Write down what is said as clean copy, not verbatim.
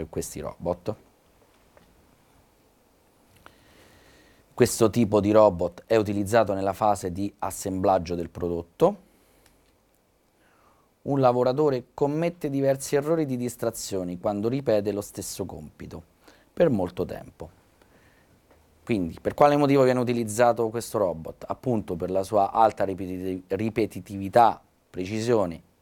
questi robot. Questo tipo di robot è utilizzato nella fase di assemblaggio del prodotto. Un lavoratore commette diversi errori di distrazioni quando ripete lo stesso compito per molto tempo. Quindi, per quale motivo viene utilizzato questo robot? Appunto per la sua alta ripetitività, precisione